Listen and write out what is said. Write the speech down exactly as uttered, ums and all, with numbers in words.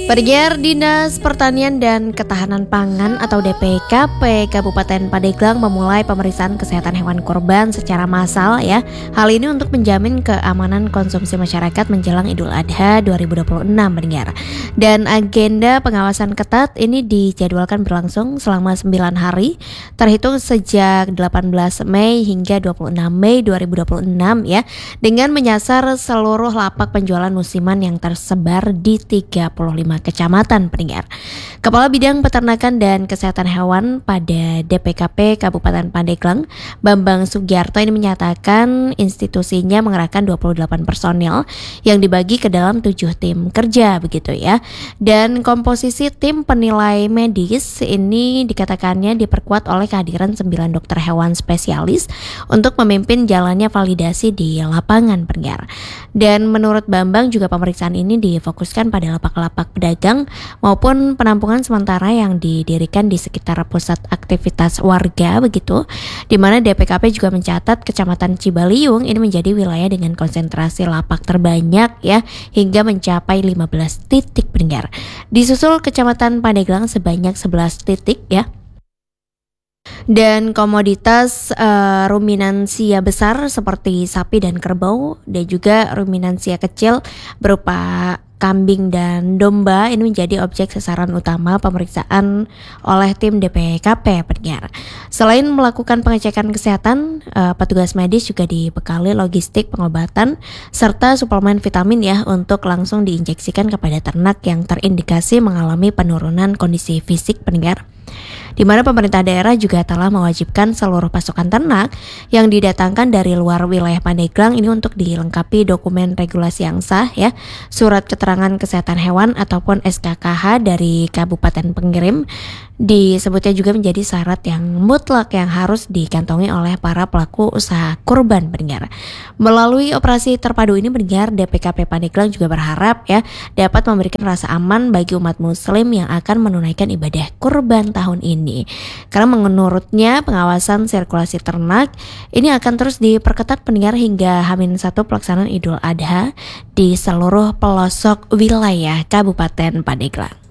Pendengar Dinas Pertanian dan Ketahanan Pangan atau D P K P Kabupaten Pandeglang memulai pemeriksaan kesehatan hewan kurban secara massal ya. Hal ini untuk menjamin keamanan konsumsi masyarakat menjelang Idul Adha dua ribu dua puluh enam, pendengar. Dan agenda pengawasan ketat ini dijadwalkan berlangsung selama sembilan hari terhitung sejak delapan belas Mei hingga dua puluh enam Mei dua ribu dua puluh enam ya, dengan menyasar seluruh lapak penjualan musiman yang tersebar di tiga puluh lima kecamatan, pendengar. Kepala Bidang Peternakan dan Kesehatan Hewan pada D P K P Kabupaten Pandeglang, Bambang Sugiarto, ini menyatakan institusinya mengerahkan dua puluh delapan personil yang dibagi ke dalam tujuh tim kerja begitu ya. Dan komposisi tim penilai medis ini dikatakannya diperkuat oleh kehadiran sembilan dokter hewan spesialis untuk memimpin jalannya validasi di lapangan, pendengar. Dan menurut Bambang juga pemeriksaan ini difokuskan pada lapak-lapak pedagang maupun penampungan sementara yang didirikan di sekitar pusat aktivitas warga begitu, di mana D P K P juga mencatat Kecamatan Cibaliung ini menjadi wilayah dengan konsentrasi lapak terbanyak ya, hingga mencapai lima belas titik, pendengar. Disusul Kecamatan Pandeglang sebanyak sebelas titik ya. Dan komoditas uh, ruminansia besar seperti sapi dan kerbau dan juga ruminansia kecil berupa kambing dan domba ini menjadi objek sasaran utama pemeriksaan oleh tim D P K P, pendengar. Selain melakukan pengecekan kesehatan, uh, petugas medis juga dibekali logistik pengobatan serta suplemen vitamin ya untuk langsung diinjeksikan kepada ternak yang terindikasi mengalami penurunan kondisi fisik, pendengar. Di mana pemerintah daerah juga telah mewajibkan seluruh pasukan ternak yang didatangkan dari luar wilayah Pandeglang ini untuk dilengkapi dokumen regulasi yang sah ya, surat keterangan kesehatan hewan ataupun S K K H dari kabupaten pengirim. Disebutnya juga menjadi syarat yang mutlak yang harus dikantongi oleh para pelaku usaha kurban, pendengar. Melalui operasi terpadu ini, pendengar, D P K P Pandeglang juga berharap ya dapat memberikan rasa aman bagi umat muslim yang akan menunaikan ibadah kurban tahun ini. Karena menurutnya pengawasan sirkulasi ternak ini akan terus diperketat, pendengar, hingga H minus satu pelaksanaan Idul Adha di seluruh pelosok wilayah Kabupaten Pandeglang.